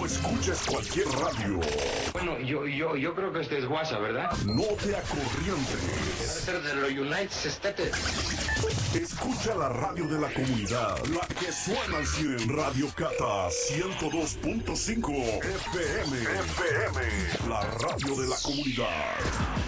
escuches cualquier radio. Bueno, yo creo que este es WhatsApp, ¿verdad? No te Debe acorrientes. ser de los United States. Escucha la radio de la comunidad, la que suena al 100. Radio Cata 102.5 FM. La radio de la comunidad.